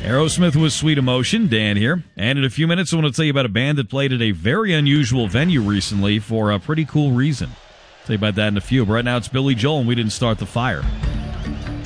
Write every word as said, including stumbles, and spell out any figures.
Aerosmith was Sweet Emotion. Dan here. And in a few minutes, I want to tell you about a band that played at a very unusual venue recently for a pretty cool reason. I'll tell you about that in a few. But right now, it's Billy Joel, and We Didn't Start the Fire.